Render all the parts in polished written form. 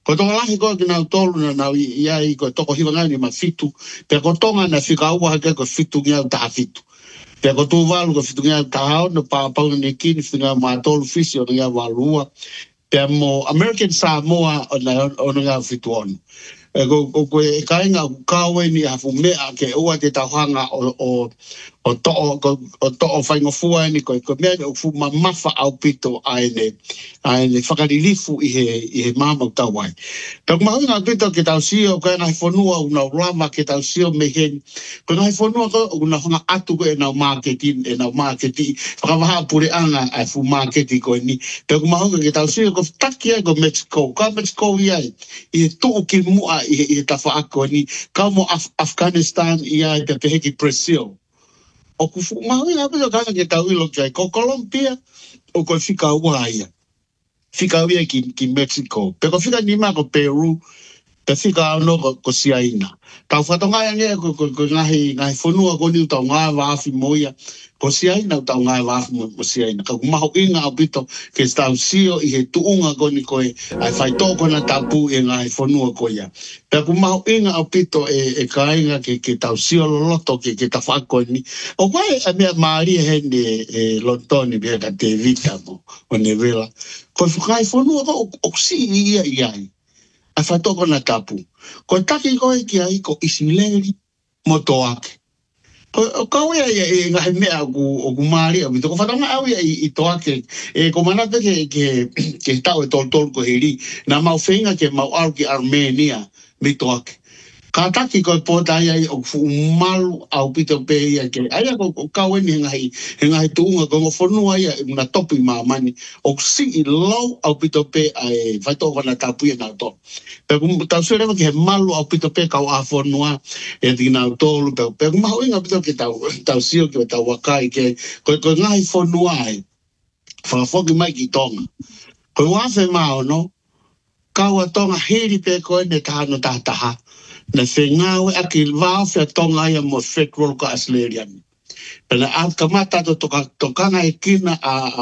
Ko tonga lahi ko ki nau tolu na nau ia i ko toko hiwa ngani ma fitu. Pe ko tonga na whika ua hake ko fitu ngia taha fitu. Pe ko tū walu ko fitu ngia taha o na pāpau ni kini fitu ngia maa tolu fisi o ngia walu ua. Pe mo American Samoa o na ngia fitu onu. Ko e kainga kawe ni hafu mea ke ua te tauhanga o to'o whaingofua ni ko mea o fu mamafa au pito aene whakaririfu i he mamau tawai. Tako mahu ngā pito ke tau sio ko ngai whanua una rama ke tau sio mehen. Ko ngai whanua ko una hanga atu ko e nau marketing whakawaha pure anga ai fu marketing ko ni. Tako mahu ke tau sio ko takia ko Mexico. Ka Mexico iai i he tuku ki mua i he tawha ako ni. Ka mo Afghanistan iai te peheki Brazil. O ku fu mahu ngā pito kanga ke tau ilo kai. Ko Colombia o ko whika ua ia. Whika ua ki Mexico. Pe ko whika nima ko Peru. Pe whika ano ko Siaina. Tau whatonga nge ko ngahi whanua ko ni utau ngā waafi moia. Ko Siaina utau ngā waafi mo Siaina. Ka kumaho inga au pito ke tau sio i he tuunga ko ni koe. Ai whai tōko na tapu e ngahi whanua ko ia. Pe kumaho inga au pito e kainga ke tau sio loloto ke ta whako ni. O koe a mea maaria hene e lontoni bea ka te vita mo o ne vela. Ko whakai whanua ko o si ia iai. A whatoko na tapu. Ko taki koe ki ai ko isileri mo toake. Ko kau ia e ngahi mea o ku maari au. Ko whatonga au ia i toake. Ko manata ke tau e tolu ko hiri. Na mau whenga ke mau au ki Armenia me toake. Ka taki koe pōta ia i o malu au pito pe ia ke. Aia ko kau e ni ngahi tuunga ko ngo whanua ia i muna topi maamani. O si i lau au pito pe ai whaitoko na tapu ia nau tō. Pe kum tau sure ke he malu au pito pe kau a whanua e tiki nau tōlu. Pe kum mahu inga pito ke tau sio ke tau wakai ke. Ko ngahi whanua ai. Whakafoki mai ki tonga. Ko wafe mao no. Kau a tonga heri pe koe ne tahano tahataha. Na whengawe aki wao whea tonga ia mo federal ka Australian. Pena a kamata to tokanga e kina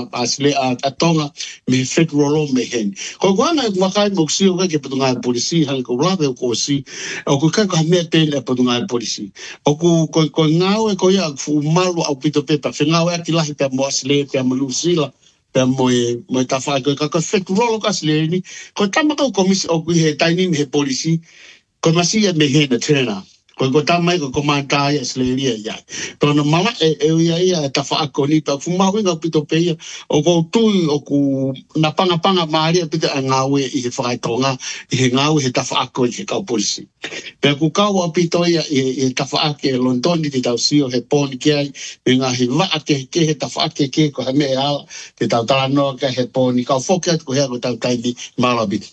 a tonga me federal o me hen. Ko wana e wakai moksio ke patunga e polisi hang ko lawe ko si o ko kai ko hamea tele e patunga e polisi. O ko ngawe ko ia fu malu au pito pepa whengawe aki lahi pe mo Australia pe mo Lusila. Pe mo tawhai ko federal ka Australia. Ko tamaka o komisi o he taini me he polisi. Ko masia me hena tēnā. Ko tamai ko komanta ia Australia ia. Tōna mama e ia ta whaako ni pa fumahu inga pito peia. O ko tui o ku na panga maaria pito a ngawe i he whakaitonga. I he ngawe he ta whaako i he kau polisi. Pea ku kau a pito ia i ta whaake e Londoni te tau sio he pōni ke ai. Me ngā he waa ke he ta whaake ke ko he mea ala. Te tau tānoa ke he pōni. Kau whoki atu ko hea ko tau taini malabiti.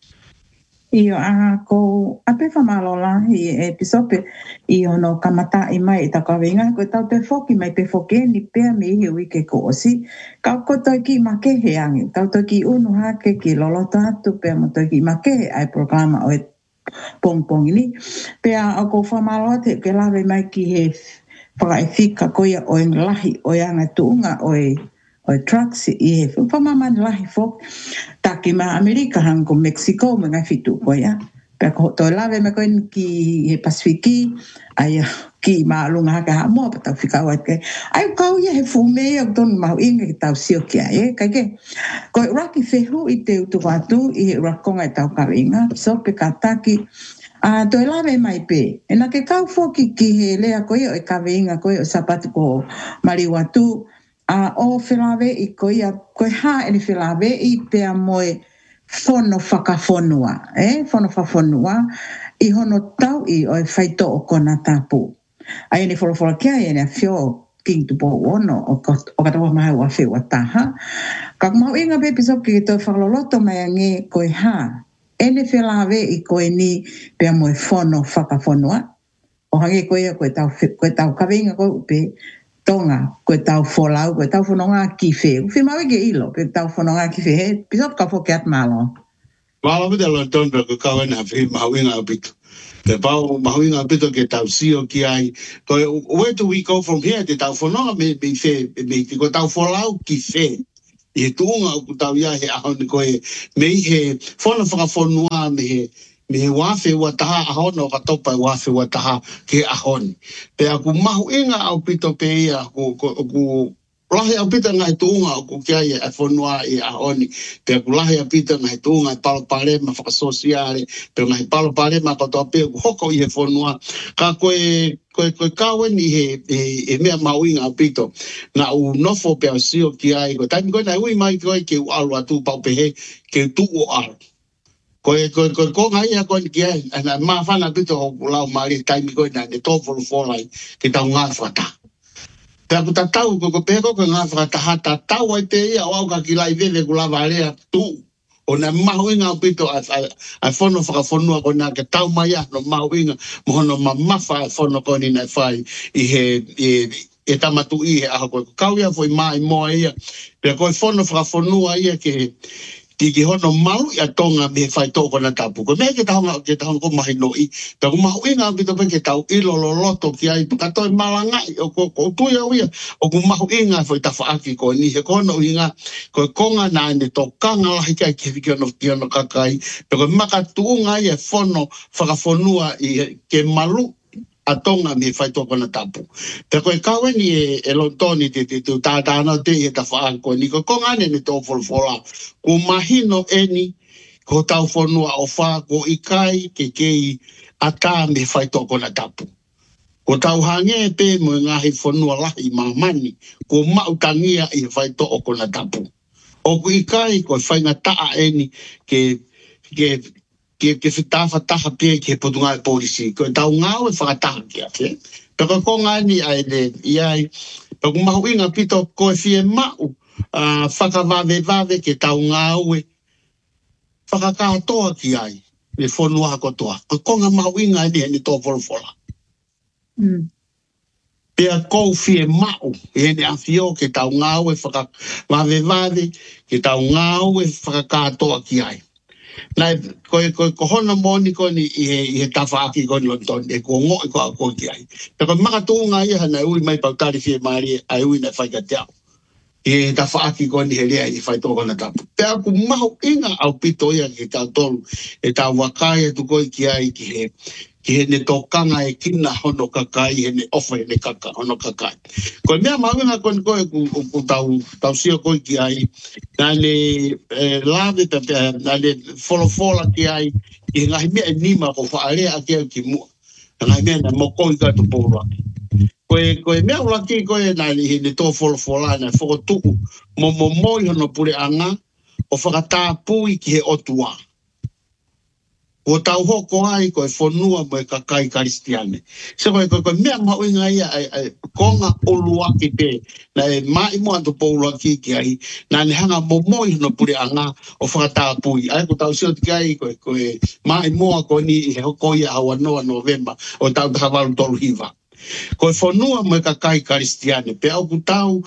Iyo ko ape whamalola i episope i ono kamata i mai i takawenga ko tau te whoki mai te whoki ni pea me i ui ke ko osi kau ko toi ki make he angi kau toi ki unu hake ki loloto atu pea mo toi ki make he ai programa o e pongpongi ni pea o ko whamalola te ke lawe mai ki he whakaifika ko ia o lahi o anga tuunga o trucks i he whamamani lahi whok taki ma Amerika hang ko Mexico me ngai fitu ko ia pe ko to lawe me ko ki he Pasifiki ai ki ma lunga haka ha mo pa fika wa ke ai ko ia he fume o don ma inga ki tau sio ki ai ka ke ko raki fehu i te utu watu i he rakonga i tau karinga so pe kataki to lawe mai pe ena ke kau foki ki he lea ko ia e karinga ko o sapatu ko mari watu o whilawe i koia, koe ha e ni whilawe i pea moe whono whakafonua, whono whafonua, i hono tau i o e whaito o kona tapu. Ai ni wholowhola kia i ni a whio king tu po ono o katawa maha ua whiwa taha. Ka kumau inga pe piso ki toi whakaloloto mai ange koe ha, e ni whilawe i koe ni pea moe whono whakafonua. O hange koe koe tau kawinga koe upe, tonga ko tau folau ko tau fononga ki fe fi ma ke ilo pe tau fononga ki fe pisop ka fo kat malo wala de lo ton ko ka na fi ma winga bit te pau ma winga bit ke tau sio ki ai ko where do we go from here te tau fononga me fe me ko tau folau ki fe I tuunga o kutau ia he ahoni koe me he whona whakafonua me he wafe ua taha ahona o katopa wafe ua taha ke ahoni. Pe aku mahu inga au pito pe ia ku lahi au pita ngai tuunga o kukia ia e whonua i ahoni. Pe aku lahi au pita ngai tuunga i palo parema whakasosiare. Pe ngai palo parema katoa pe ku hoko i he whonua. Ka koe kawen i he mea mauinga au pito. Na u nofo pe au sio ki ai. Ko taimi koe na ui mai koe ke u alu atu pau pehe ke tu o alu. Koe ngai a koe ki ai. Ana mawhana pito ho lau maari taimi koe na ne tōwhuru wholai ke tau ngā whata. Pe aku tatau ko peko ko ngā whakataha tatau ai te ia o au ka ki lai veve ku lava area tu. O na mahuinga o pito a whono whakafonua ko nā ke tau mai no mahuinga mohono mamafa a whono ko ni nai whai i he tamatu i he aho koe. Kauia foi mai moa ia. Pe koe whono whakafonua ia ke ki hono mau ia tonga me fai tōko na tapu. Ko mea ke tahonga ko mahi noi. Pe ko mahu inga pito pe ke tau ilo lo loto ki ai. Kato e malangai o ko tuia uia. O ko mahu inga foi tafa aki ko ni he kono inga. Ko konga na ane tō kanga lahi kai ke ki ono kakai. Pe ko maka tuunga ia whono whakafonua i ke malu a tonga me fai tōko na tapu. Pe koe kaweni e lontoni te tātāna te e ta whaako. Ni ko konga ne tō wholwhola. Ko mahino eni ko tau whonua o whaako i kai ke kei a tā me fai tōko na tapu. Ko tau hange pe mo ngahi whonua lahi mamani. Ko mautangia i fai tōko na tapu. O ku i kai ko whainga taa eni ke whitafa taha pia ke potunga e polisi. Ko tau ngau e whakataha kia te. Peko ko ngani ai le iai. Peko mahu inga pito ko e fie mau. Whakavave ke tau ngau e. Whakakatoa ki ai. Me whonua hako toa. Ko konga mahu inga ni tō wholwhola. Pea kou fie mau. E ne awhio ke tau ngau e whakavave ke tau ngau e whakakatoa ki ai. Nai ko hono moni ko ni i he tawhaaki ko ni lonton e ko ngoi ko a ko ki ai. Pe ko maka tūnga ia hana ui mai pautari fie maari ai ui na whaika te au. E tawhaaki ko ni he rea i whai tōko na tapu. Pe aku mahu inga au pito ia ki tau tolu e tau wakai e tu koi ki ai ki he ne tōkanga e kina hono kakai he ne ofa he ne kaka hono kakai. Ko mea maunga kon koe ku tau sio koe ki ai na ne lave na ne wholofola ki ai i ngahi mea e nima ko whaarea a kia ki mua. Ngahi mea na mokoi ka tu pōraki. Koe mea ulaki koe na ne tō wholofola na whakotuku moi hono pure anga o whakatāpui ki he otua. Ko tau hoko ai ko e whonua mo e kakai karistiane. Se koe mea mauinga ia konga oluaki pe na e mai mo anto pouloaki ki ai na ne hanga momoi no pure anga o whakatāpui. Ai ko tau sio tiki ai koe mai moa ko ni he hoko ia hawa noa Novemba o tau tahawaru tolu hiva. Ko e whonua mo e kakai karistiane. Pe au ku tau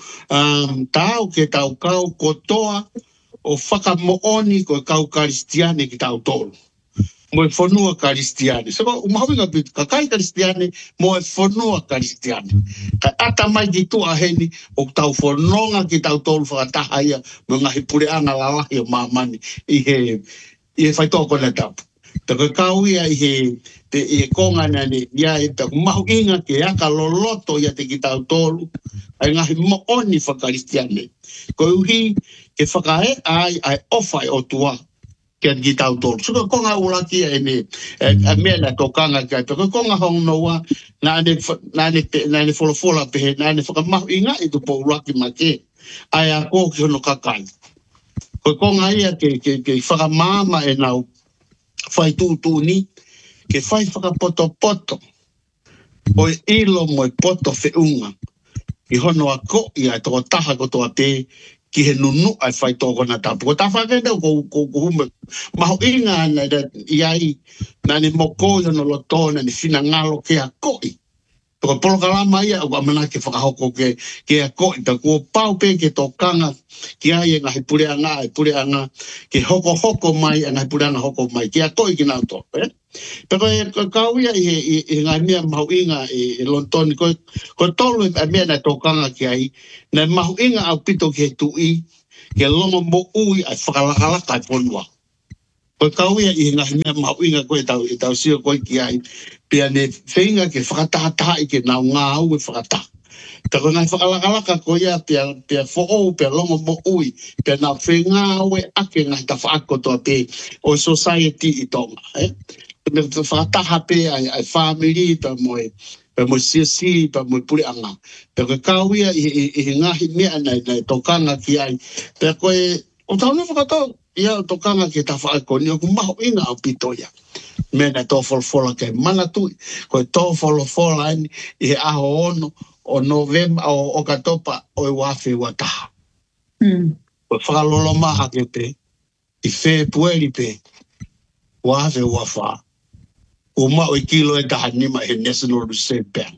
ke tau kau kotoa o whakamooni ko e kau karistiane ki tau tolu. Mo e whonua karistiane. Seba, umahawinga pitu, kakai karistiane, mo e whonua karistiane. Ka ata mai ki tua heni, o tau whononga ki tau tolu whakataha ia, mo ngahi pureanga lalahi o mamani, i he whaitoko na tapu. Tako kau ia i he konga nane, ia e tako mahu inga ke aka loloto ia te ki tau tolu, ai ngahi mo oni whakaristiane. Ko uhi, ke whakahe ai ofai o tua, ke ki tau tolu. Suka konga ulaki e mea na tokanga kai. Peko konga hong noa, nane wholofola pehe, nane whakamahu inga i tupo ulaki ma ke. Ai a ko ki hono kakai. Ko konga ia ke whakamama e nau whai tūtū ni, ke whai whakapoto. O e ilo mo e poto whiunga. I hono a ko ia e toko taha ko toa te, ki he nunu ai whai tōko na tapu. Ko ta whakenda ko hume. Maho inga na iai na ni moko i no loto na ni whina ngalo ke a koi. Ko polokalama ia o amana ke whakahoko ke a koi. Ta kua pau pe ke tōkanga ki ai e ngahi pureanga ke hoko mai e ngahi pureanga hoko mai. Ke a koi ki nau tō. Pero kau ia i ngai mea mahu inga i lontoni. Ko tolu e mea na tōkanga ki ai. Na mahu inga au pito ki he tui. ke longo mo ui ai whakalaka ai ponua. Ko kauia I ngahi mea mauinga koe tau sio koe ki ai, pia ne whenga ke whakataha I ke nau ngā au e whakataha. Ka koe ngai whakalaka ko ia pia fo'ou, pia longo mo ui, pia nau whenga au e ake ngai ta whaakotoa pe o society I tonga. Me whakataha pe ai family, pa moe siasi, pa moe pule anga. Pia koe kauia I ngahi mea nei tokanga ki ai, pia koe, o tau na whakatau, ia o tokanga ke ta whaakoni, o ku maho inga au pitoia. Mena tō wholofola ke mana tui, koe tō wholofola I he aho ono, o November o katopa o wafe wataha. Koe whakalolo maha ke pe, I February pe, wafe wafa. O mao I kilo e taha nima he National Reserve Bank.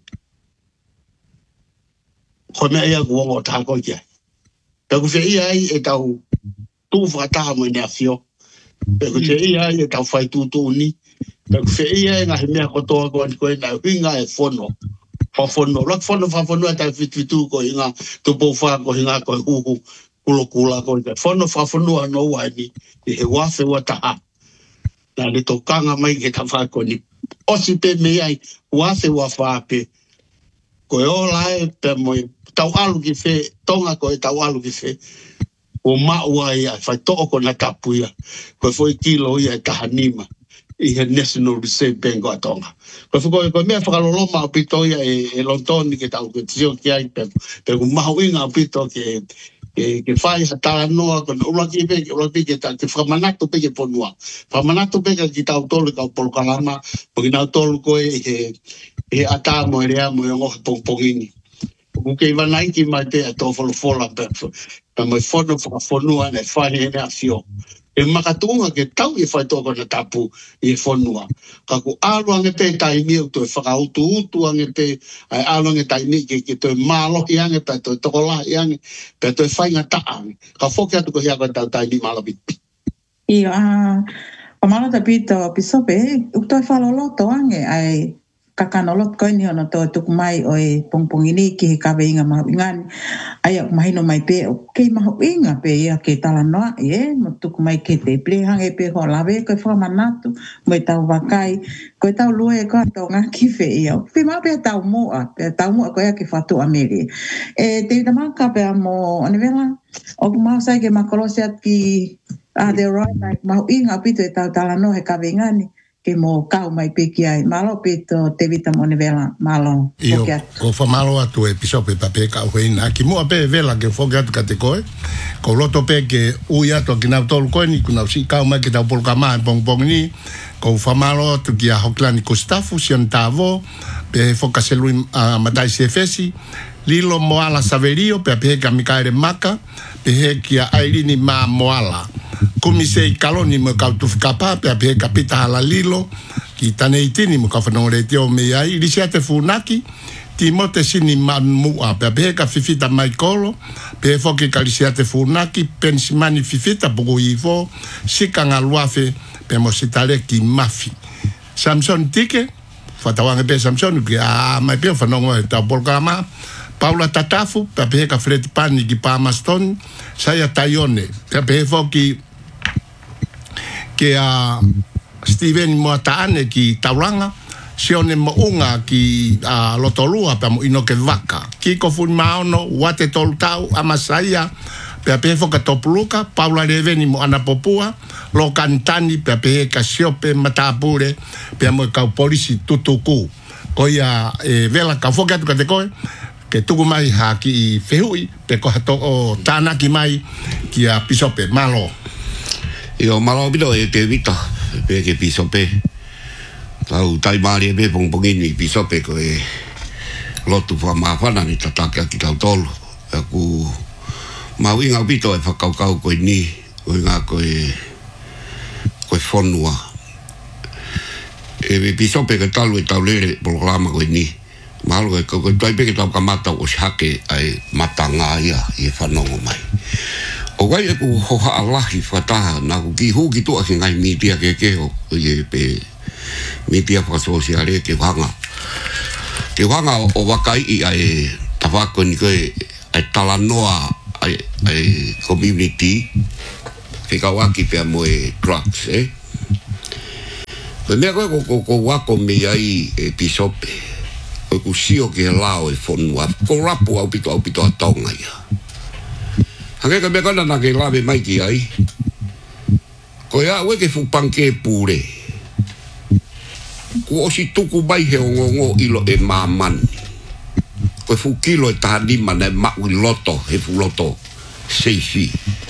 Koe mea ia kuongo taha koe kia. Pea ku ia ai e tau tū whakataha mo I nea fio. Pea ku ia ai e tau whai tūtū ni. Pea ku ia ai ngahi mea kotoa koe na hinga e whono. Whafono, lak whafono e tai whitu ko hinga, tupo wha ko hinga ko huhu, kula ko hinga. Whafono anō wani, I he wafe wataha. Nā le tokanga mai ke tawha ko ni. Osi pe me ai, wafe wafa pe. Ko e ola e pe moe, tau alu ki whe, tonga ko e tau alu ki whe. O maua ia, whai toko ko na tapu ia. Ko e fwoi kilo ia e taha nima. I he National Reserve Bank o tonga. Ko mea whakaloloma o pito ia e lontoni ke tau ke tio ki ai pe ku maho inga o pito ke whai ha tala noa ko na ulaki ke te whakamanato pe ke ponua. Whakamanato pe ki tau tolu ka o polokalama po ki nau tolu koe he ata mo e rea mo e ngohi pongpongini. Ku ke iwanai ki mai pe a tō wholofola pe mo e whono whakafonua na e whai he nea fio. E makatunga ke tau I whai tōko na tapu I whonua. Ka ku alo ange pe taimi o tō whakautu ange pe, ai alo ange taimi ke tō malo I ange pe tō tokola I ange, pe tō whainga taange. Ka whoki atu ko hea koe tau taimi malo biti. Iyo, o malo ta pito pisope, uktoi whaloloto ange ai kakanolot koe ni ono tō tukumai o e pongpongini ki he kawe inga mahu ingani. Ai ak mahino mai pe o kei mahu inga pe ia ke tala noa mo tukumai ke te plehange pe ho lawe koe whamanatu mo e tau wakai koe tau lue koe tau ngā kiwe ia. Pe maa pe tau moa koe a ke whatu amere. Te itamaka pe a mo anevela o kumausai ke makolosi at ki the right like mahu inga pito e tau tala noa he kawe ingani. Ke mo kau mai peki ai malo pito te vita mone vela malo io ko fa malo atu e pisope pape ka hoina ki mo ape vela ke foga atu kate koe ko loto pe ke uia to ki na tol koe ni kuna si kau mai ke ta por kama pong ni ko fa malo atu ki a hoklani ko stafu si antavo pe foka selu matai CFS lilo moala saverio pe ape ka mikaere maka pe he ki a ailini ma moala kumisei kaloni mo kautu kapa pe ape kapita hala lilo ki tane itini mo kafanore te o me ai lisiate funaki ti mote sini mamua pe ape ka fifita maikolo pe foki kalisiate funaki pensimani fifita buku ivo sikanga luafe pe mo sitale ki mafi Samson tike fatawange pe Samson ki a mai pe fanongo ta programa Paula Tatafu pe ape ka Fred Pani ki Pamaston saya Tayone pe ape foki ke a Steven Moataane ki Tauranga sione mo unga ki Lotolua pa mo inoke vaka ki ko fun maono wate tol tau amasaya pe ape foka topuluka Paula Reveni mo ana popua lo kantani pe ape ka siope matapure pe mo ka polisi tutuku ko ia vela ka foka tu ka te koe ke tuku mai ha ki fehui pe ko hato o tana ki mai ki a pisope malo Io malo bido e te vita pe ke pisope tau tai mari be pongpongini pisope ko e lotu fa mafana ni tataka ki tau tolu aku mawinga bito e whakaukau ko ni winga ko whonua e pisope ke talu e tau lere programa ko ni malo e ko tai pe ke tau kamata o shake ai matanga ia e whanongo mai o wai e ku hoha alahi whataha na ku ki huki tua ke ngai mitia ke keho e pe mitia whakasosiare ke whanga o wakai i ai tawako ni koe ai tala noa ai community ke kawaki pe mo drugs pe me ko wako me ai episope ko sio ke lao fonua ko rapu au pito atonga ia hanga ka me kana na ke lave mai ki ai ko ya we ke fu panke pure ko si tuku bai he ngo ilo e maman ko fu kilo e tani mana ma u loto he fu loto seifi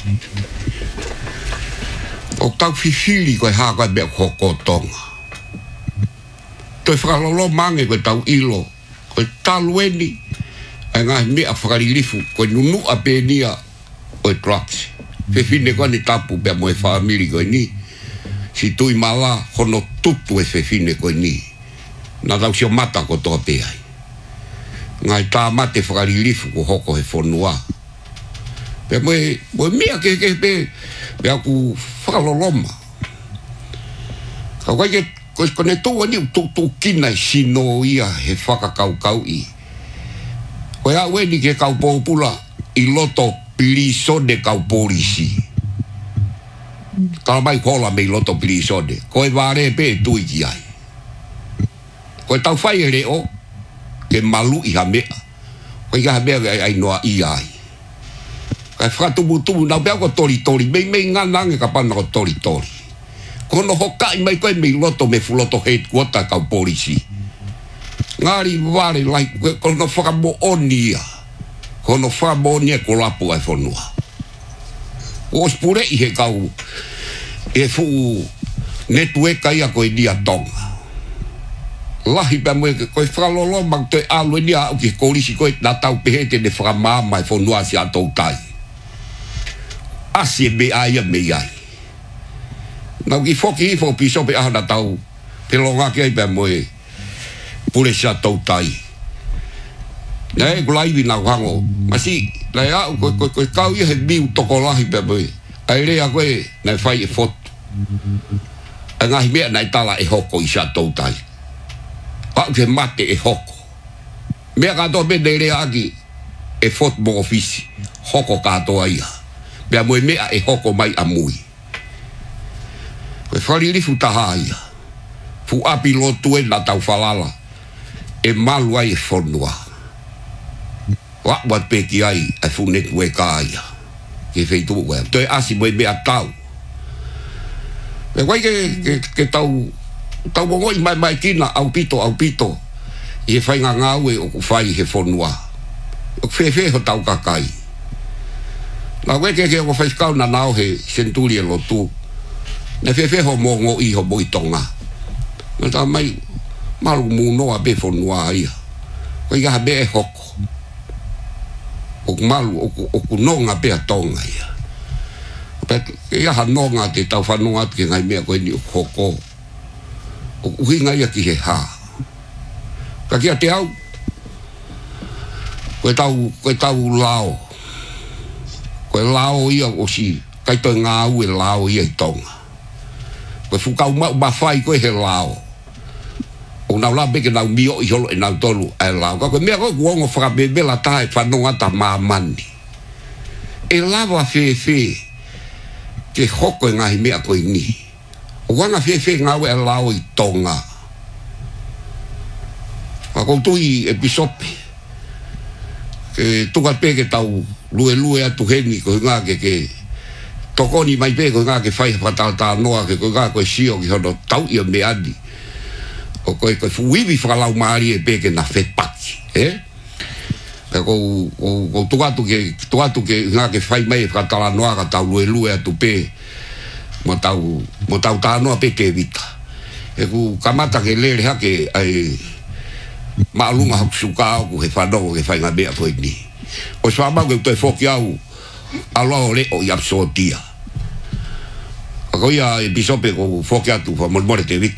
o tau fifili ko ha ko be kokotonga to fra lo mange ko tau ilo ko talueni nga me afralifu ko nunu apenia o drugs fe fine ko ni tapu be mo family ko ni si tu mala hono tutu e fe fine ko ni na dau sio mata ko to pe ai ngai ta mate fralifu ko hoko he fonua pe mo mia ke pe aku faloloma ka ke ko ne to ni to kina sino ia he faka kau i ko ya we ni ke kau popula i loto piliso de kau polisi ka mai kola me loto piliso de ko e vare pe tu i ai ko tau fai re o ke malu i hame ko ia hame ai no i ai ka fratu butu na be ko tori me ngana nge ka pa no tori kono hokai mai ko me loto me fuloto headquarter ka polisi ngari vale like kono faka mo onia kono fa monia ko lapu ai fonua os pure i he kau e fu network ia ko dia tonga lahi ba mo ko fralolo mang te alu dia o ki polisi ko na tau pehete de fra mama fonua si atoutai asi be ai me ai na ki foki fo piso pe ana tau pe longa ke be mo pure sa toutai nei glai na wango masi la ya ko kau ye bi tokolahi be mo ai le a ko na fai fot anga hi me na tala e hoko i sa toutai pa ke mate e hoko me ka do be de le aki e fot mo office hoko ka to ai be mo me e hoko mai amui ko fali li futa haia fu api lotu e na tau falala e malu ai fonua wa wat pe ki ai e fu net we kaia ke feitu we to e asi mo me atau e wai ke tau mo mai kina au pito e fai nga we o fai he fonua o fe ho tau kakai la we ke ko fai kau na nau he centuria lotu na fe ho mo i ho boitonga na ta mai malu mu no a be fonua ia ko ia be hoko o malu o kunonga be atonga ia pet ia hanonga te tau fanonga ke ngai me ko ni hoko o hinga ia ki he ha ka ki te au ko tau lao ia o si kai to nga u lao ia tonga ko fu ka ma fai ko he lao o na la be ke na mio i holo e na tolu e lao ko me ko ngo fra be la tai fa no ata ma mani e lava fe ke hoko nga hi me ko ni o wana fe nga we lao i tonga ko tu i episope ke tu ka pe ke tau lue atu heni ko nga ke tokoni mai pe ko nga ke fai fatata noa ke ko nga ko sio ki hono tau i me adi o ko fuivi fra la mari e pe ke na fe pati ko tu atu ke nga ke fai mai fatala noa ka tau lue atu pe mo tau ta noa pe ke vita e ku kamata ke le ha ke ai malunga suka ko he fado ke fai ngabe ko ni o sa ma ko te foki au alo le o ya sotia ko ya episope ko foki atu fa mo te vita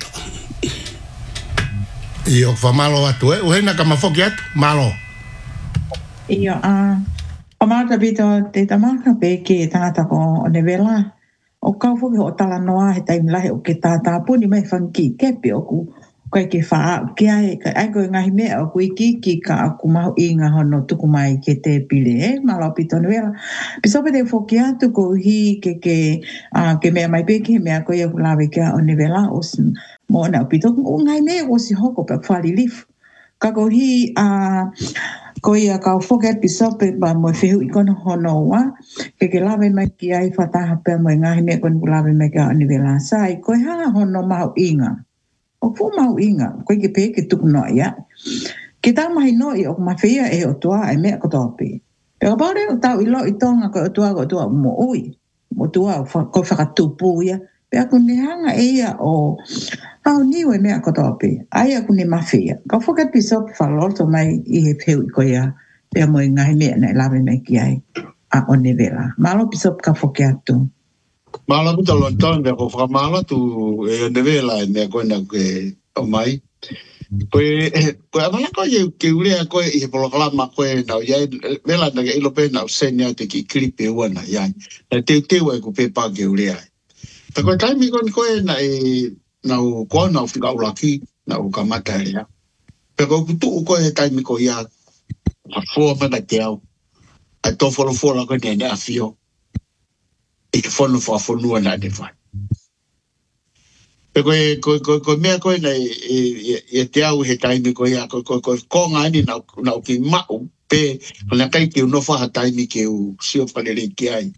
io fa malo atu o hena kama foki atu malo io o mata vito te tamaka pe ke tata ko ne vela o ka foki o tala noa he taimla he o ke tata puni mai fanki kepe o ku koe ke wha kia e ka ai koe ngahi mea o koe ki ka aku mahu inga hono tuku mai ke te pile malo pitonu wela pisope te whoki atu ko hi ke mea mai peke mea koe aku lawe kia o nivela o mo na pitoku o ngai mea o si hoko pe whali lifu ka ko hi ko ia ka whoki pisope ba mo whihu i kono hono wa ke lawe mai ki ai whataha pe mo ngahi mea koe lawe mai kia o nivela sai koe hanga hono mahu inga o fu mau inga ko ke pe ke tuku no ia ke ta mai no i o ma fea e o tua e me ko topi pero pare o tau i lo i tonga ko tua mo ui mo tua ko fa tupu ia pe ko ne hanga ia o au ni we me ko topi ai ko ne ma fea ko fo ka piso fa lo to mai i he pe ko ia pe mo ngai me na la me ki ai a o ne vela malo piso ka fo ke atu Malo puta lontong de ko famalo tu e de vela me ko na ke o mai. Ko amala ko ke ule ko e polo kala ma ko na ya vela na ke ilo pe na senya te ki clip e wana ya. Na te we ko pe pa ke ule ai. Ta ko tai mi kon ko na e na ko na fika ulaki na u kamata ya. Pe ko tu ko e tai mi ko ya. A forma da ke au. A to folo ko ne afio. E ke fono fa fono na de fa. Ko mea koe na e te au he taimi ko ia ko nga ni na ki mau pe na kai ki no fa taimi ke u sio fa le ki ai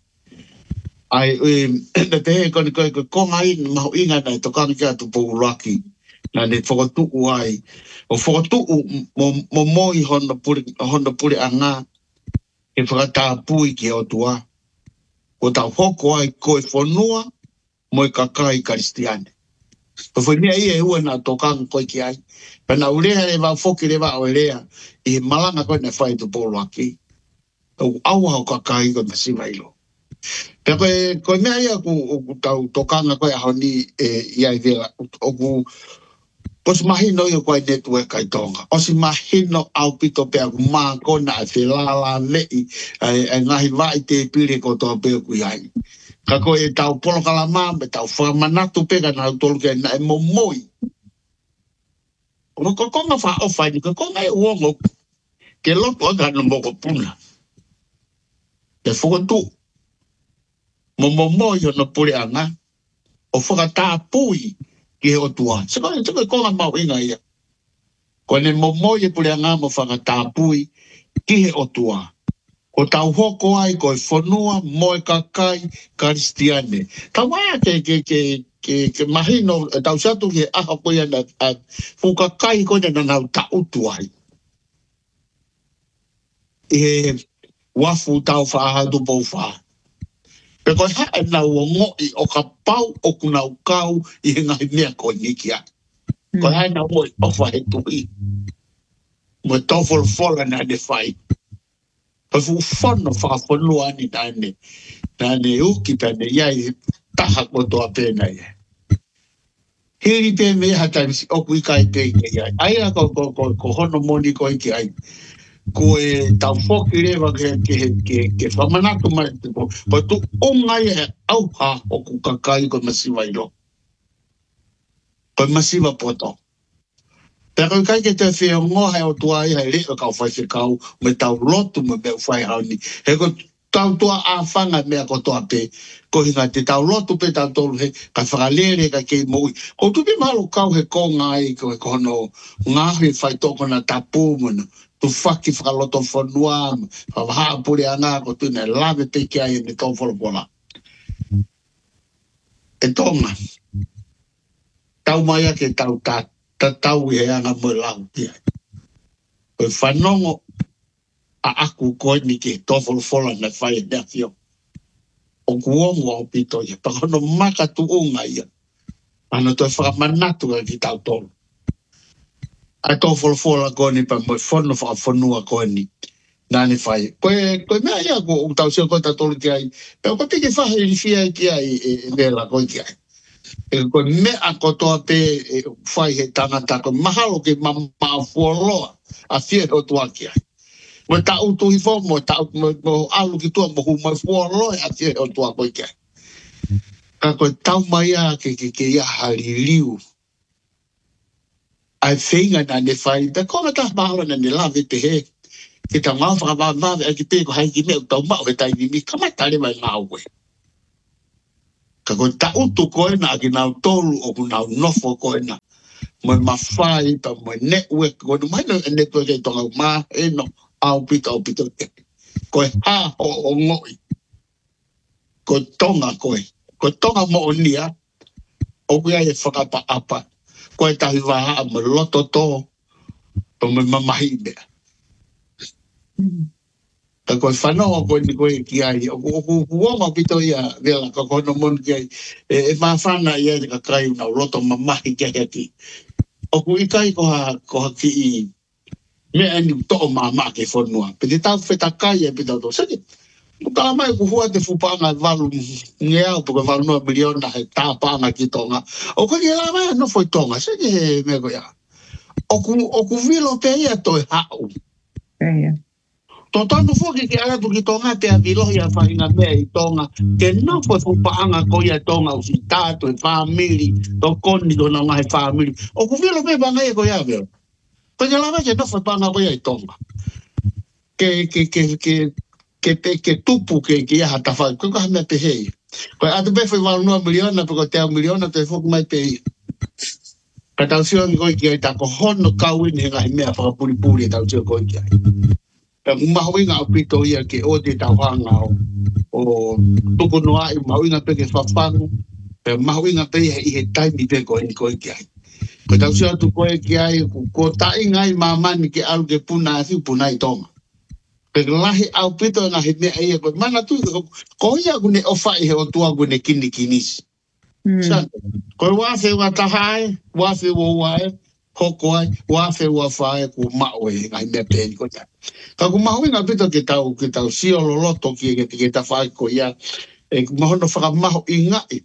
na te ko nga ni mau inga na to kan ka tu po lucky na ne fo tu ai o fo tu mo i hono puri anga e fa ta pui ki o tua o ta hoko ai ko fonua mo ka kai kristiane o foi mea ia ua na tokang koe ki ai. Pena urea le wa foki le wa oelea i malanga koe na whai tu polo aki. O aua o kakai koe masiwa ilo. Pea koe mea ia ku tau tokanga koe ahoni ia i vela. O si mahino i o koe network kai tonga. O si mahino au pito pea ku maa kona a whelala lei ngahi vai te pire ko toa pea ku iai. Ka koe e tau polo kalama, me tau whamanatu peka na tolu ke na e momoi. Ko konga wha ofai ni, ko konga e uongo ke loto aga no moko puna. Ke whakatu, mo momoi o no pure anga, o whakata pui ki he o tua. Se koe konga mau inga ia. Ko ne momoi e pure anga mo whakata pui ki he o tua. O tau hoko ai koe whanua moe kakai kristiane. Tau mai ke mahino tau satu ke aha koe ana fukakai koe na nau tautu ai. E wafu tau whaahatu pou wha. Pe koe hae nau o ngoi o ka pau o kunau kau i he ngai mea koe nikia. Koe hae nau ngoi o whahe tui. Mo tau fola na ne whai. Pa fu fono fa fono ani nane uki pene iai taha ko toa pena ia. Hiri pe me hata oku i kai pe iai. Aia ko hono moni ko iki ai. Ko e tau foki rewa ke whamanatu mai. Ko tu ongai e au ha oku kakai ko masiwa iro. Ko masiwa poto. Pero kai ke te whea ngoha o tua ia e leo kau whai whikau me tau lotu me me whai hauni. He ko tau tua a whanga mea ko toa pe. Ko hinga te tau lotu pe tau tolu he ka whakalere ka kei moui. Ko tupi malo kau he konga ai ko he kono ngahi whai toko na tapu muna. Tu whaki whakaloto whanua whaha pure anga ko tune lawe peke ai ne tau whalapola. E tonga. Tau mai ke tau tatu. Tau e anga mo lau tia. Koe whanongo a aku koe ni ke tofolo fola na whai e nefio. O kuongo au pito ia. Pakono maka tu unga ia. Ano toi whakamanatu a ki tau tolu. A tofolo fola koe ni pa mo whono whakafonua koe ni. Nane whai. Koe mea ia ko tau sio koe tolu ki ai. Pero koe tiki whahe i fia ki ai e vela koe ki ai. Ko mea ko toa pe whai he tangata ko mahalo ke mamafuoloa a fie o tuakia. Mo ta utu hi fo mo alu ki tua mo humai fuoloa a fie o tuakia. Ka ko tau mai a ke ia hariliu. ai whenga na ne whai, ta konga ta mahalo na ne lawe te he, ke ta ngā whakamawe a ki pēko hai ki mea tau mao he tai nimi, kamatare mai ngā ue. Ka koe ta utu koe na ki nau tolu o ku nau nofo koe na, moi mawhai pa moi network, koe nu mai no network e tonga maa eno, au pito te. Koe ha o ngoi, koe tonga mo o nia, o kuia e whakapa apa, koe tahi waha mo loto tō, pa moi mamahi mea. Ta koe whanoa koe ni koe ki ai, o kuonga pito ia, vela ka kono mon ki ai, e mawhana ia ka kai una loto mamahi ki ai. O ku ikai koha ki i, mea ni to'o mama ke whanua. Pete tau whetakai e pita tō. Sake, muka mai ku hua te whupanga walu ngeau puka walu noa miliona he tāpanga ki tonga. O koe ki la mai no foi tonga. Sake he mea koe ia. O ku vilo pe ia toi hau. Tō tānu whoki ki aratu ki tonga te a vilohi a whahinga mea i tonga. Ke no foi whupanga ko ia tonga usi tātu e whamiri. Tō koni tōna ngahe whamiri. O ku vilo pe bangai e koe ia veo. Koe lava ke no foi panga koe ai tonga. Ke tupu ke ia tawhai. Koe kaha mea pe hei. Koe atu pe foi walu noa miliona, pe koe te au miliona te whoku mai pe ia. Ka tau sio mi koe ki ai tako hono kauini he ngahi mea whakapuripuri e tau sio koe ki ai. Ka mahoinga o pito ia ke o te tau hanga o tuku noa i mahoinga pe ke whawhangu. Pe mahoinga pe i he taimi pe koe ni koe ki ai. Ko tau sia tu koe ki ai, ko tai ngai mamani ke alu ke puna asi puna i tonga. Pe lahi au pito na he mea ia, ko mana tu, ko ia kune ofa i he o tua kune kini kinisi. Ko wafe wa tahai, wafe wa wae, hoko ai, wafe wa fae, ku mao e ngai mea pēni ko ta. Ka ku mahui ngā pito ke tau sio loloto ki e ke ta whae ko ia, e mahono whakamaho i ngai.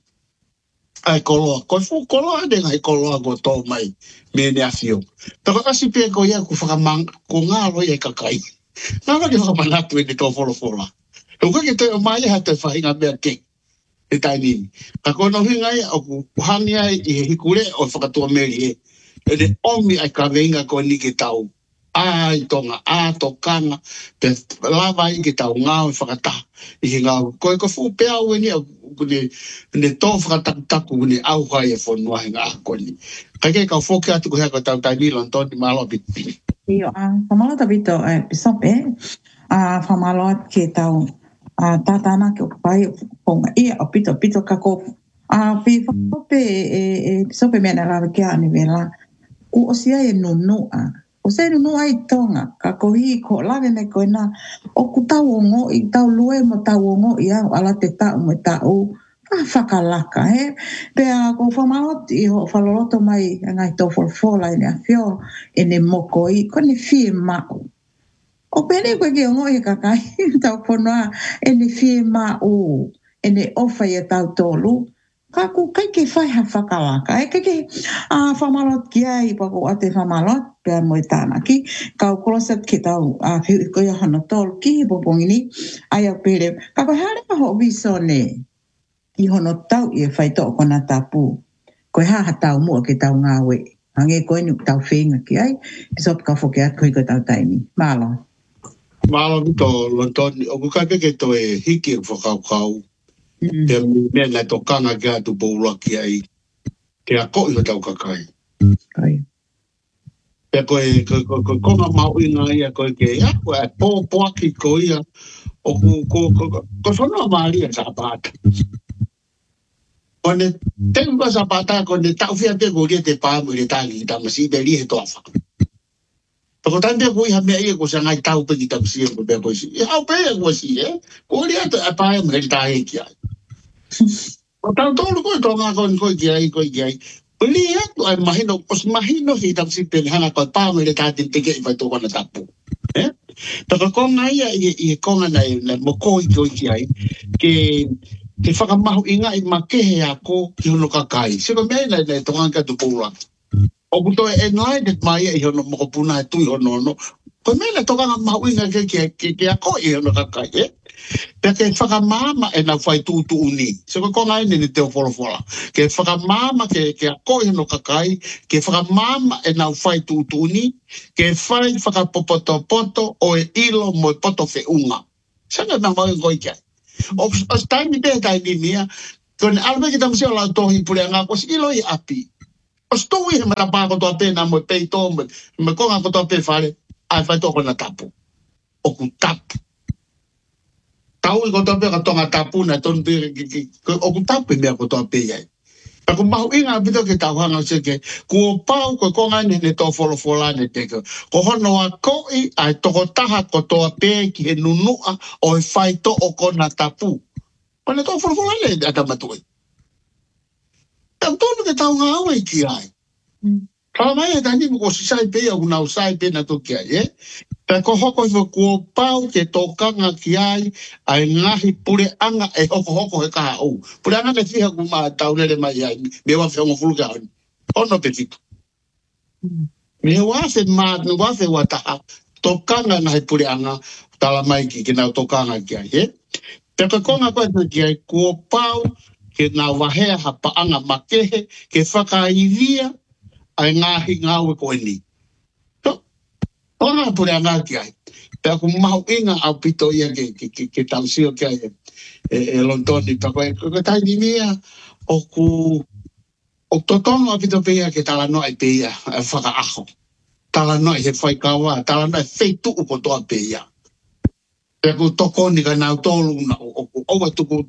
Ai koloa, koe fu koloa de ngai koloa ko tō mai me ne afio. Tako kasi pia ko ia ku whakamang, ko ngā roi e kakai. Nā raki whakamanatu e ne tō wholofola. E uka ke te o mai ha te whahinga mea ke, e tai nini. Ka kono hinga ia, o ku hangi ai i he hikure o whakatua meri e. E ne omi ai ka veinga ko ni ke tau. Ai tonga, tokanga, te lava i ke tau ngāo i whakataha. I he ngāo, koe ko fu pea ue ni au, ne tō whakataku kune au hai e whanua he ngā koni. Kai kei kau whoki atu ko hea ko tau tai nilo tōni malo piti. Iyo, whamalo ta vito pisope, whamalo ke tau tātana ke o pai ponga ia o pito kako. Pi whapope pisope mea na rawe kia ane vela, ku o sia e nunua. O se nunua i tonga, ka kohi ko lawe me koe na, o ku tau o ngo i tau lue mo tau o ngo i au ala te tau me tau, whakalaka, he? Pea ko whamarot i ho whaloloto mai ngai tō wholfola i ne a whio e ne moko i, ko ne whie mau. O pene koe ki o ngo i kakai, tau whanua e ne whie mau, e ne ofa i a tau tōlu, ka ku kai ke whai ha whakalaka, e ke whamarot ki ai, pako a te whamarot, pea mo i tāna ki, kau kolosat ke tau whiu koe hana tōlu ki hi popongini, ai au pere, ka koe hare ho viso ne, i hono tau i e whai tō kona tapu. Koe haha tau mua ke tau ngāwe. Hange koe ni tau whenga ki ai. Pisop ka whoke at koe tau taimi. Mālo. Mālo mito lontoni. O kukai peke to e hiki e whakaukau. Te mea nai tō kanga ki atu poula ki ai. Te a koi ho tau kakai. Koi. Pea koe konga mau inga ia koe ke ia. Koe a pōpoaki koe ia. O ko whanua maari a tāpata. Kone tengu ka sapata kone tau fia pe ko te pāmu i le tāngi ki tamasi pe li he toa whaka. Pako tante ko iha mea ia ko sa ngai tau pe ki tamasi e ko pe ko si. I hau pe e ko si e. Ko li atu a pāmu he tāhe ki ai. O tau tōru koe tō ngā koe ki ai. Li atu ai mahino, os mahino hi tamasi pe ni hanga koe pāmu i le tātin teke i vai tō kona tapu. Pako konga ia i konga nei moko i koe ki ai. Ke whakamahu inga i makehe a ko ki hono kakai. Siko mea nei tonganga tu pūra. O kuto e enlightened mai i hono moko puna e tui hono. Ko mea nei tonganga mahu inga ke a ko i hono kakai. Peke whakamama e na whai tūtu uni. Se ko ngai ni te wholofola. Ke whakamama ke a koe no kakai, ke whakamama e na whai tūtu uni, ke whai whakapopoto o e ilo mo e poto whiunga. Sanga na mau ngoi kia. O taimi te taimi mia, kone alme ki tamusio lau tohi pule ngā kosi ilo I api. O stoi he mara pā kotoa pēna mo e peito, me konga kotoa pē whare, ai whai toko na tapu. O ku tapu. Tau I kotoa pē ka tonga tapu na ton pē, o ku tapu mea kotoa pē iai. Ako mahu inga pito ke tau hanga seke, kua pau ko konga ne tō wholofola ne teke. Ko hono a koi ai toko taha kotoa pē ki he nunua o e whai to o kona tapu. O ne tō wholofola ne atamatui. Tau tōnu ke tau ngā awa I ki ai. Kala mai e tani mo ko sisai pē au nau sai pē na tō ki ai, Pea ko hoko I kua pau ke tōkanga ki ai ai ngahi pure anga e hoko he kaha au. Pure anga ne fiha ku maa taunere mai ai. Me wa whiongo fulu ka honi. Ono pe fitu. Me wafe maa, me wafe wataha. Tōkanga ngahi pure anga tala mai ki nau tōkanga ki ai, Pea ka konga koe ki ai kua pau ke nau wahea hapa anga makehe ke whakaivia ai ngahi ngau e koe ni. Ona pure anga ki ai. Pea ku mahu inga au pito ia ke tausio ki ai e lontoni. Pea koe taini mia o totono a pito pia ke tala noa I pia whaka aho. Tala noa he whaikawa, tala noa feitu uko toa pia. Pea ku tokoni ka nau tolu na owa tuku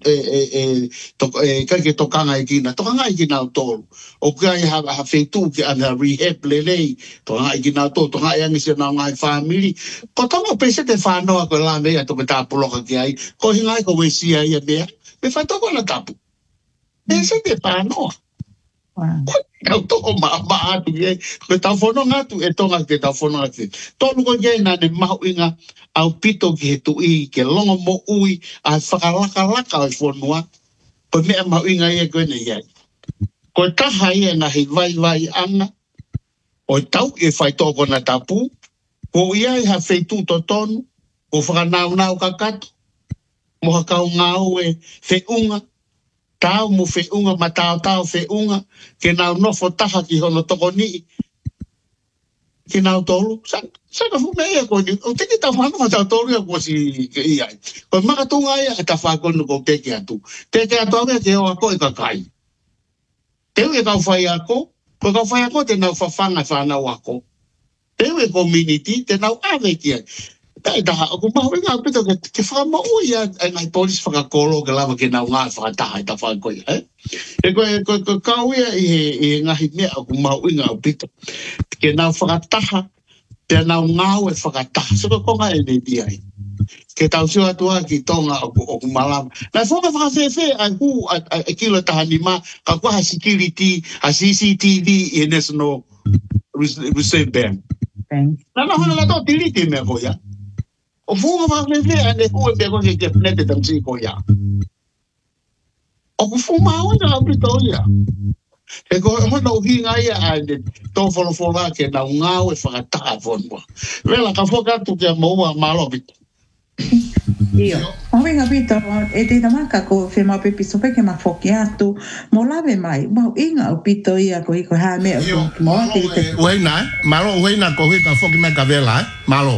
kai ke tokanga I kina. Tokanga I kina au tolu. O kai ha feitu ki ana rehab lelei. Tokanga I kina au tolu. Tokanga I angisi na ngai family. Ko tonga pese te whanoa ko la mea to me tāpuloka ki ai. Ko hingai ko wesia ia mea. Me whai toko na tapu. Pese te whanoa. Kau toko maa atu ye. Ko tau whono ngatu e tonga ke tau whono ngatu. Tonu ko ye na ne mahu inga au pito ki he tui, ke longa mo ui, a whakalaka o whonua. Ko mea mahu inga ia koe ne iai. Ko taha ia na he vai anga. O tau e whai toko na tapu. Ko iai ha wheitu to tonu. Ko whakanau kakatu. Moha kau ngau e whiunga. Tau mo whiunga, ma tau whiunga. Ke nau nofo taha ki hono toko ni. Ke nau tolu. Saka fu mea ko ni. O teki tau whanua tau tolu ia ko si ke iai. Ko makatunga ia e ta whakonu ko teki atu. Teki atu au ke o ako e kakai. Teu e kau whai ako. Ko kau whai ako te nau whawhanga whanau ako. Teu e community te nau awe ki ai. Tai taha, ako mahu inga pito ke whamau ia e ngai polis whakakolo ke lama ke nau ngā whakataha i ta whakoi. E koe kau ia I ngahi mea ako mahu inga pito. Ke nau whakataha, te nau ngau e whakataha. Saka konga e ne biai. Ke tau sio atua ki tonga o malama. Nai whoka whakawhewe ai hu a kilo taha ni ma, ka kua ha security, ha CCTV I National Reserve Bank. Nana hana la tō tiriti mea ko ia. O whunga whakawhewe ane hu e peko ke pnete tamsi ko ia. O ku whunga hawana au pito ia. E ko hana uhinga ia ane tō wholofola ke nau ngau e whakataha whonua. Vela ka whakatu ke maua malo pito. Io, ovenga pito e te tamaka ko whema pepi sope ke ma whoki atu mo lawe mai, mau inga o pito ia ko hiko haa mea o mo te te Uheina, malo uheina ko hika whoki me ka vela, malo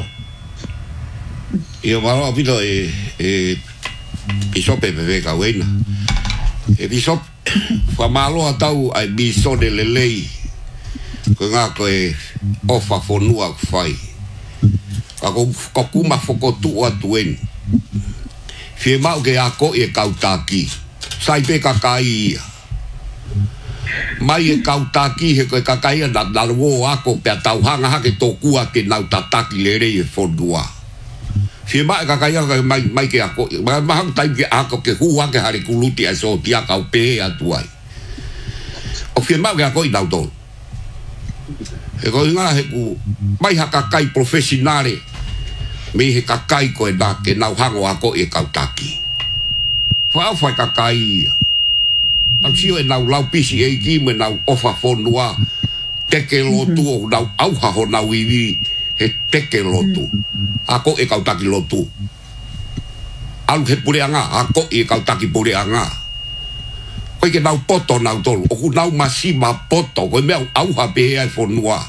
Io malo pito e pisope pepe ka uheina e pisope wha malo a tau ai bisone lelei ko ngā koe ofa whonua whai Ka kuma whokotu atu eni. Whie mau ke ako e kautaki. Sai pe kakai ia. Mai e kautaki he koe kakai ia na wo ako pea tauhanga hake tōkua ke nau tataki le rei e whonua. Whie mau e kakai ia mai ke ako. Mahang taim ke ako ke hua ke hare kuluti a so tia kau pehe atu ai. O whie mau ke ako I nau tō. E koe ngā he ku mai haka kai profesionale me he kakai koe nā ke nau hango ako e kautaki. Whao whai kakai ia. Tau sio e nau lau pisi e ki me nau ofa whonua teke lotu o nau auhaho nau iwi he teke lotu. Ako e kautaki lotu. alu he pule anga a ko e kau taki pule anga koe ke nau poto nau tolu o ku nau masima poto koe mea au ha pe ai fonua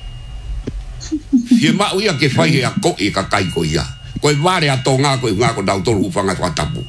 fie ma uia ke fai a ko e ka kai ko ia koe vare a tonga koe ngā ko nau tolu ufanga whatapu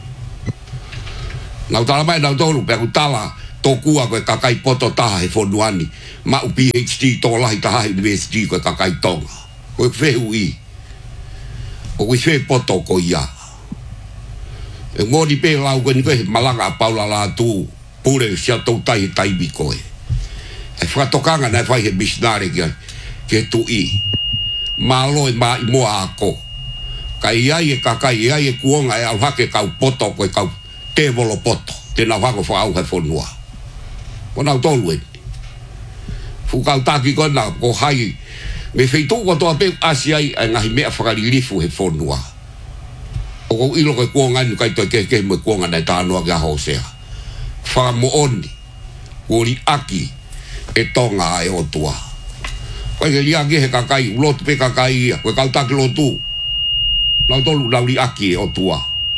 nau tala mai nau tolu pe ku tala tokua koe ka kai poto taha he fonuani ma u PhD to lahi taha university koe ka kai tonga koe fehu i o koe fe poto ko ia e mori pe lau koe ni koe malanga a paula la tu pure sia tau tai bi koe e whatokanga na fai he missionary ke tu i maloi ma i moa ako ka iai e kakai iai e kuonga e alhake kau poto koe kau te volo poto te na whako whaau he whonua ko nau tolu e fu kau taki ko na ko hai me feitu ko toa pe asiai a ngahi mea whakarilifu he whonua o ko ilo koe kuonga ni kai toi ke mo kuonga nei tānoa kia hosea whaka mo oni uri aki e tonga e otua koe ke lia he kakai ulotu pe kakai ia koe kau taki lotu lau tolu lau li aki e otua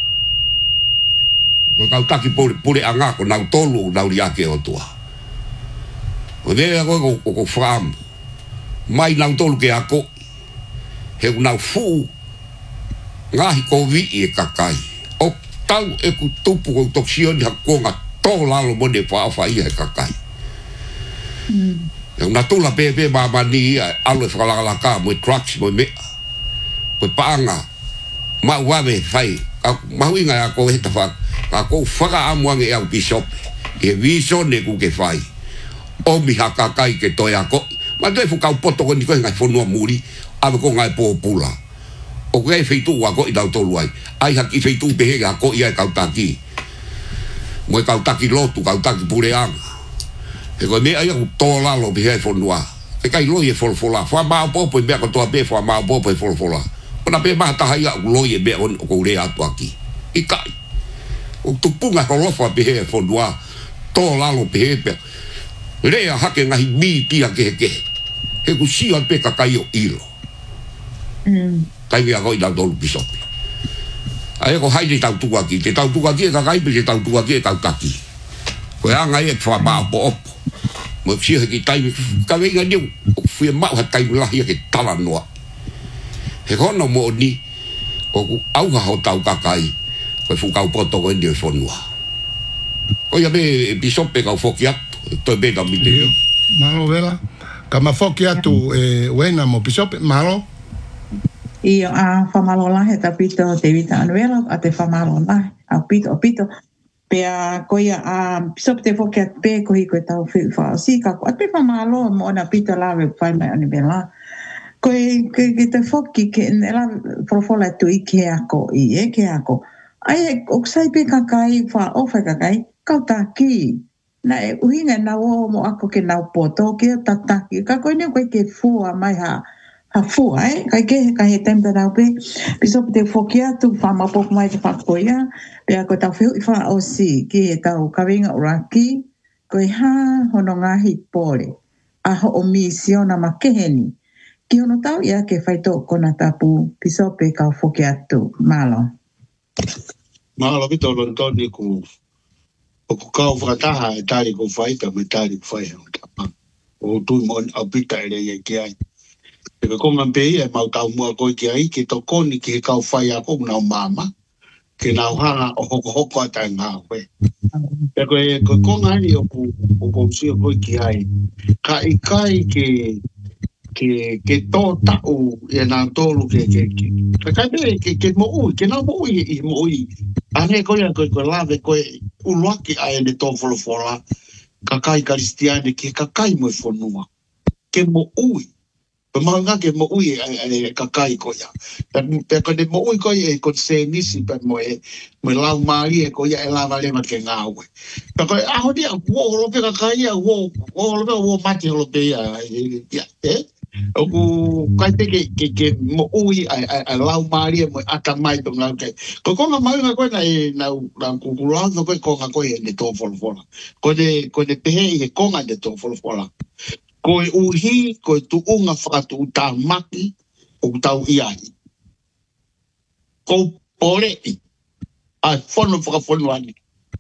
koe kau taki pure anga ko nau tolu lau li aki e otua o vea koe ko whaamu mai nau tolu ke ako he nau fuu ngahi ko vi e kakai o tau e ku tupu ko toksioni hakonga to lalo mo de fa ia e kakai na tula pe mama ni alo fala ka mo trucks mo me ko paanga ma wave fai ma winga ko heta fa ko faga amuange au bishop e vision ne ku ke fai o mi hakakai ke toya ko ma doi fu ka poto ko ni ko ngai fonu muri ave ko ngai popula o ke feitu wa ko i dau tolu ai haki feitu pe ga ko ia ka taki mo ka taki lotu ka taki pureanga e ko me ai ko tola lo be he fonua e kai lo ye folfola fa ma popo be ko to be fa ma popo e folfola ona be ma ta ia lo ye be on ko le atu aki i kai o tu punga ko lo fa be he fonua tola lo be be le a hake ngahi mi tia ke he ku si al pe ka kai o ilo kai ia ko i dau tolu pisopi ai ko hai tau tua ki te tau tua ki ka kai pe tau tua ki ka taki ko anga e fa ba po mo si ki tai ka venga ni fu ma ha tai la hi ke tala no he kono mo ni o au ha ho tau ka kai ko fu ka poto ko ndi fonua o ya be pisopi ka fokia to be da mi te malo vela kama fokia tu wena mo pisopi malo Iyo a whamalola he tapito te vita anuela a te whamalola a pito pea koia a pisop te foke at pe kohi koe tau wha sika ko at pe whamalo mo na pito lawe whai mai anibela koe ke te foki ke nela profola tu i ke ako i e ke ako ai oksai pe kakai wha ofa kakai kau taki na e uhinga na o mo ako ke nau poto ke tataki ka koe ne koe ke fua mai ha fu ai kai he tempo da pe piso te fokia tu fama pok mai te fakoia pe ko ta fu fa o si ki ta o kavinga uraki ko ha hononga hi pore a ho misiona makeheni ki ono tau ia ke fai to kona tapu piso pe ka fokia tu malo vito lontoni ku o ku ka frataha tari ko fai ta metari fai o tu mon abita ele ye ki ai Porque como pe e mau tau mua ko ki ai ki to koni ki ka fai a ko na mama ki na hanga o hoko ata nga we pe ko ngani o ku si ko ki ai kai ke to ta o e na tolu ke ke mo ke na mo ane ko ya ko lave ko uloki ai ne to fola kai kristiani ki kai mo fonua ke mo Pemanga ke mo ui kakai ko ya. Pe ko de mo ui ko e ko se nisi pe mo lau mali e ko ya e lava le ma ke ngawe. Pe ko a ho dia wo lo pe kakai ya wo lo pe wo mati lo pe ya ya o ku kai pe ke mo ui a lau mali mo ata mai to ngau ke. Ko mai nga ko na ku lo no ko ko e de to fol. Ko de pe e ko nga de to fol. Koe uhi, koe tu unga whakatu utamaki o tau iai. Ko porei. a fono whakafono ani.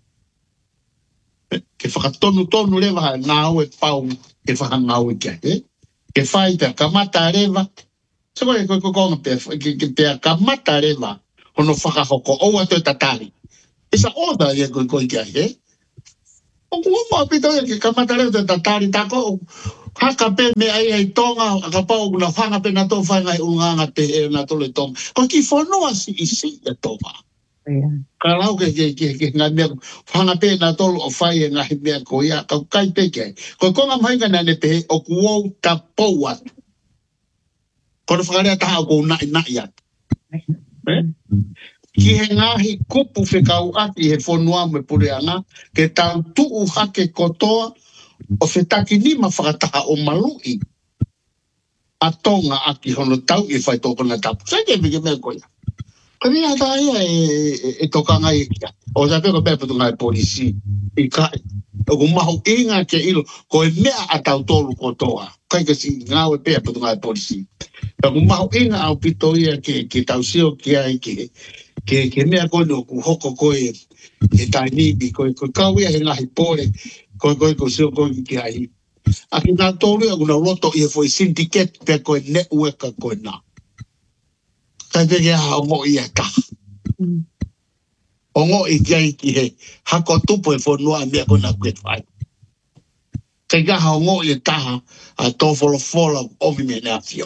Ke whakatonu lewa ngā ue pau ke whakangau i kia, ke whai pia kamata rewa, se koe koe konga pia kamata rewa, hono whakahoko oua tō tatari. Isa oda ia koe kia, o kuuma pito ia ke kamata rewa tō tatari, tako haka pe me ai tonga, ka pau kuna whanga pe na tō whainga i unganga pe e na tōle tonga. Ko ki whanua si isi ia tōma. Ka lau ke ngā mea whanga pe na tōlu o whai e ngahi mea ko ia, ka kai pe kia. Ko konga mahinga nane pe o kuou ta pou atu. Ko na whakarea taha o kou nai atu. Ki he ngahi kupu whekau ati he whanua me pureanga, ke tau tuu hake kotoa, o whetaki nima whakataha o malui a tonga aki hono tau i whai tōko na tapu. Sai ke meke mea koia. Kani ata ia e toka ngai kia. O sa peko mea patu ngai polisi i kai. O ku mahu inga ke ilo ko e mea a tau tolu kotoa. Kai ka si ngau e pea patu ngai polisi. O ku mahu inga au pito ia ke tau sio kia i ke mea koe no ku hoko koe e tai nibi koe kau ia he ngahi pore koe sio koe ki ai. Aki nā tōru e kuna roto i e foi syndicate pe koe network a koe nā. Kai peke ha o mo i a taha. O ngo i kia ki he hako tupo e whanua mea koe nā koe whai. Kai ka ha o ngo i a taha a tō wholofola omi me nā whio.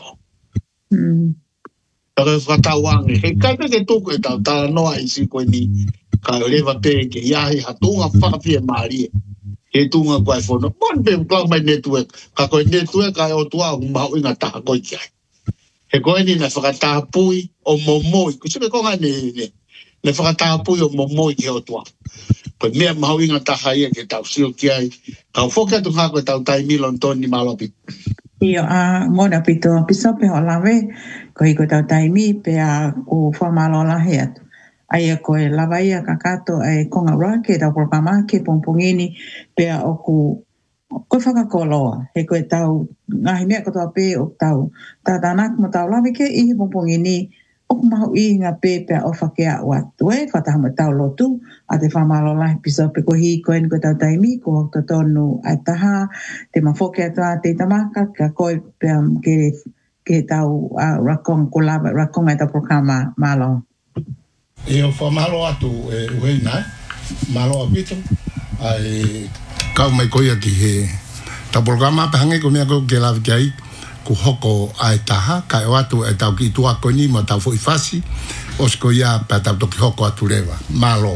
Taka whakatau ange. He kai peke tōku e tau tala noa i si koe ni ka rewa pe ke iahi ha tōnga whakawhia maarie. He tunga koe whono. Mon pe klau mai network. Ka koe network ai o tua o mahu inga taha koe kia. He koe ni na whakataha pui o momoi. Kusipe konga ne whakataha pui o momoi ki o tua. Koe mea mahu inga taha ia ke tau sio kia ai. Ka whokia tu ngā koe tau tai milon toni malopi. Iyo mona pito pisope ho lawe. Ko i koe tau tai mi pe a o whamalo lahe atu. Aia koe lawa ia kakato e konga roa ke tau programa ke pongpongini pe a o koe whakakoloa. He koe tau ngahi mea katoa pe o tau tātanak mo tau lawe ke ihi pongpongini o kumahu i ngā pe pe a o whakea o atu e whataha mo tau lotu a te whamalo lahe piso pe ko hi koe ni koe tau taimi ko hokta tonu ai taha te mawhoke atua te tamaka ka koe pe ke tau rakong ko lawa rakong ai tau programa malo. E o whamalo atu e uei nai, malo a pito, ai kau mai koia ki he ta programa pe hange ko mea ko ke lawi kia i, ku hoko ai taha, kai o atu e tau ki tua koe ni mo tau fo i fasi, osko ia pe tau toki hoko atu rewa, malo.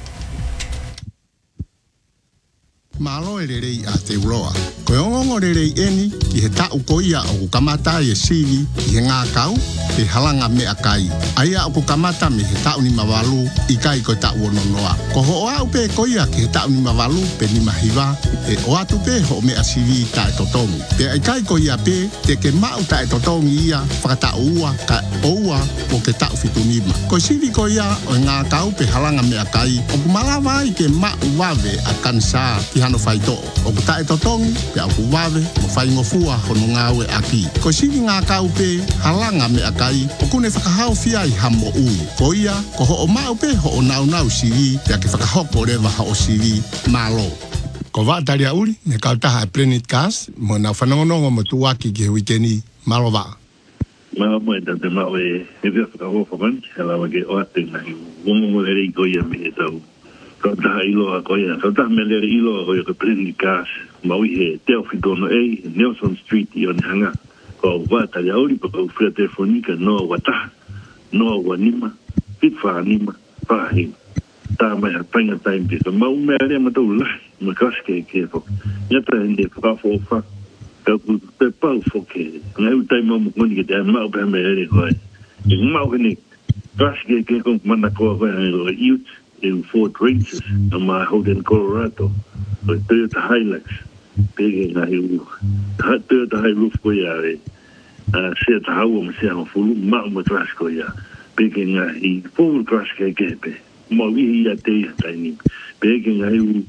Malo e rerei a te uroa. Koe ongongo rerei eni ki he tau koia o ku kamata i e sivi i he ngā kau pe halanga mea kai. Aia o ku kamata me he tau ni mawalu i kai koe tau ono noa. Ko ho o au pe koia ki he tau ni mawalu pe ni mahiwa pe o atu pe ho mea sivi ta e totongi. Pe ai kai koia pe te ke mau ta e totongi ia whakata ua ka oua o ke tau fitunima. Ko sivi koia o ngā kau pe halanga mea kai o ku malawa i ke mau wawe a kansa ki no faito o ku tae totongi pe au ku wawe mo whai ngofua hono ngāwe aki. Ko sivi ngā kaupe halanga me akai o kune whakahau fia i hamo ui. Ko ia, ko ho o mau pe ho o nau sivi pe ake whakahoko rewa ha o sivi malo. Ko wātari a uri me kautaha e Planet Cast mo nau whanongonongo mo tuaki ki he wikeni malo wā. Maa mo e tate mao e vea whakahofa man he lawa ke o ate ngahi wongongo ere i koia me e tau. Kau taha ilo a koia, kau taha me lere ilo a koia ka Planet Cast, maui he teo whitono e, Nelson Street i o hanga. Ko wātari auri pa kau whia telefonika noa wataha, noa wanima, pitwha anima, whahima. Tā mai a painga taimpe, ka mau mea rea matau lahi, ma kaske e kefo. Nyata hende whakafofa, ka ku te pau foke, ngai utai mau mukoni ke te mau peha mea ere koe. E mau hene, kaske e kefo mana koa koe hangi youth, in Fort Ranges, in my Holden, Colorado, with Toyota Hilux, big in a Toyota Hilux Goya, set a home, say on full Mount Traskoya, big in a full Traska Gape, Maui a day, tiny, big in a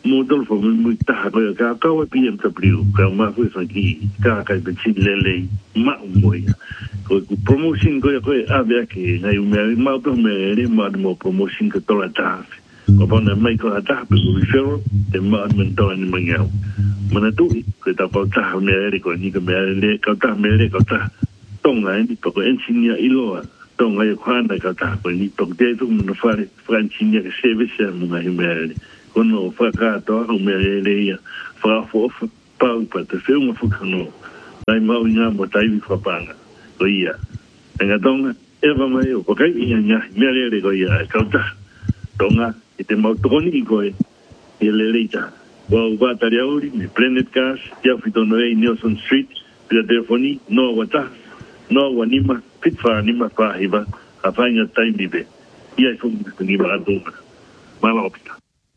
model for me ta ko ka ka wa BMW ka ma fu fa ki ka ka be chin lele ma mo ya ko promotion ko a be ki na yu me ma to me re ma mo promotion ko to la ta ko bon mai ko ta pe ko referral de ma men to ni mangau mana tu ko ta pa ta me re ko ni ko me re ko ta me re ko ta tong ai ni ko engineer ilo tong ai khana ka ta ko ni tong de tu no fa engineer service mo ngai me kono whakaatoa o mea reia whakafofa paupa te whiunga whakano nai mau ngā mo taiwi whapanga ko ia enga tonga ewa mai o pakai ia ngahi mea reire ko ia e kauta tonga i te mau tokoni i koe i le reita wau wātari auri me Planet Cars ia whitono ei Nelson Street pira telefoni noa wata noa wanima pitwha nima whahiva a whainga taimi be ia i whunga ni maratonga malopita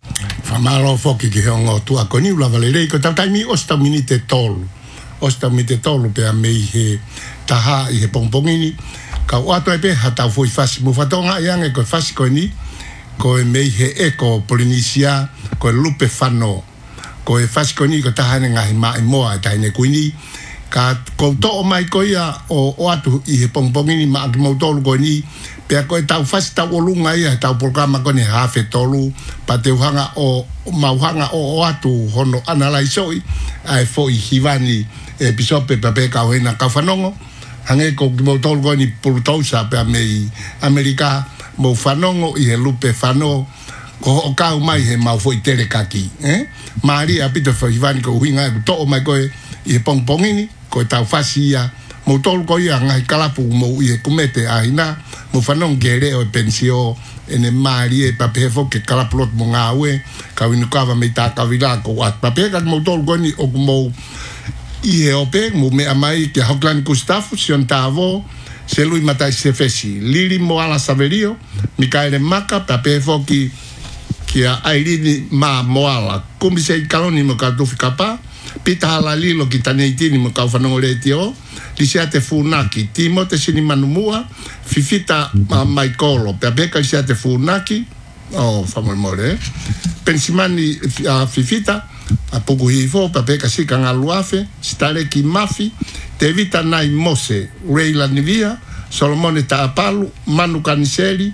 Famalo foki ki hongo tu ako ni ula valere ko taimi osta minite tolu. Osta minite tolu pe me he taha i he pongpongini ka watu e pe hata foi fasi mo fatonga yang e ko fasi ko ni ko me he eko Polynesia ko lupe fano ko e fasi ko ni ko taha nga ma mo ta ne kuini ka ko to mai ko ia o atu i he pongpongini ma mo tolu ko ni pe ko tau fasi tau olunga ia tau programa ko ni hafe tolu pa te uhanga o mauhanga o atu hono analaisoi ai foi hivani episope pape ka hoena ka fanongo hange ko mo tolu ko ni pulutausa pe mei Amerika mo fanongo i he lupe fano ko o ka mai he mau foi telekaki Maria pito foi hivani ko hinga to mai ko i pongpongini ko tau fasi ia mo tolu ko ia ngai kalapu mo i kumete aina mo fanong gere o pensio ene mari e pape fo ke kalapu mo ngawe ka winu ka va me ta ka vila ko at pape ka mo tolu ko ni o mo i e ope mo me amai ke Hoklan Gustavo sion tavo se lui matai se fesi Lili mo ala Saverio Mikaele Maka pape fo ki a Airini ma moala kumi se kaloni mo ka do fikapa pita hala lilo ki taneitini mo ka fanong le tio Lisiate Funaki, Timote Sinimanumua, Fifita Maikolo, Pebeka Lisiate Funaki, famol more, Pensimani Fifita, Puguhifo, Pebeka Sikanga Luafe, Stareki Mafi, Tevita Nai Mose, Reila Nivia, Solomone Taapalu, Manu Caniseli,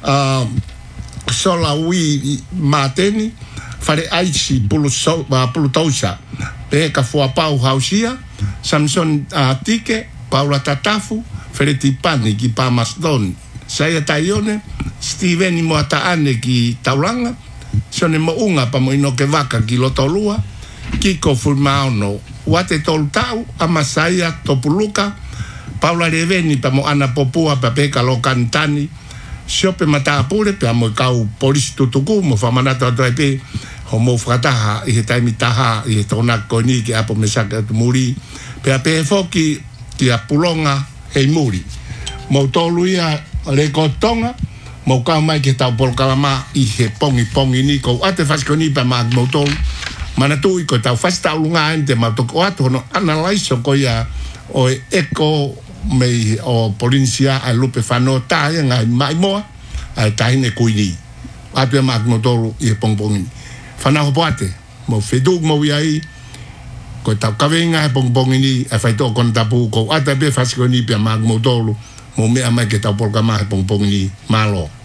Sola Ui Mateni, Fare Aishi Pulutausa, Peka Fuapau Hausia, Samson Tike, Paula Tatafu, Fereti Pani ki Pamasdon, Saya Taione, Steven Moataane ki Tauranga, Sone Mounga pa Moinoke Vaka ki Lotolua, Kiko Fulmaono, Wate Toltau, Amasaya Topuluka, Paula Reveni pa Moana Popua pa Peka Lokantani, Siope Matapure pa Moikau Polisi Tutuku, mo Famanato Atoepe, Homo frataha i he taimi taha i he tona koni ki apo mesaka tu muri pe ape foki ki a pulonga hei muri mo tolu ia rekotonga mo ka mai ki tau polkalama i he pongi ni ko ate faskoni pa ma mo tolu mana tu i ko tau fasta lunga ente ma to ko ato no analyze ko ia o eko me o Polynesia a lupe fano ta nga mai moa ai taine kuini ape ma mo tolu i he pongi Whanau poate, mo wheduk mo iai, ko tau kawenga he pongpongi ni, e whaito kon tapu, ko ata pe whasikoni pia mag mo tolu, mo mea mai ke tau polka ma he pongpongi ni, malo.